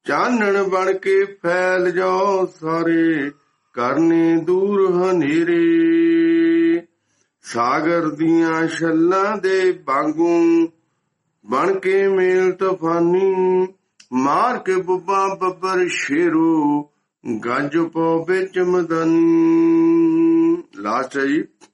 ਚਾਨਣ ਬਣ ਕੇ ਫੈਲ ਜਾਓ ਸਾਰੇ, ਕਰਨੇ ਦੂਰ ਹਨੇਰੇ। ਸਾਗਰ ਦੀਆਂ ਛੱਲਾਂ ਦੇ ਵਾਂਗੂ ਬਣ ਕੇ ਮੇਲ ਤੂਫਾਨੀ, ਮਾਰ ਕੇ ਬੁੱਬਾ ਬੱਬਰ ਸ਼ੇਰੂ, ਗੱਜ ਪੋ ਵਿੱਚ ਮਦਾਨੀ। ਲਾਸਟ ਹੈ ਜੀ।